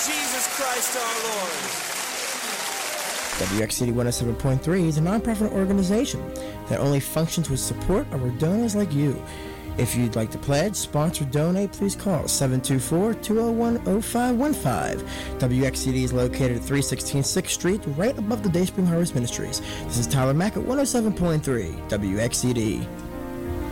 Jesus Christ our Lord. WXCD 107.3 is a nonprofit organization that only functions with support of our donors like you. If you'd like to pledge, sponsor, donate, please call 724-201-0515. WXCD is located at 316 6th Street, right above the Dayspring Harvest Ministries. This is Tyler Mack at 107.3 WXCD.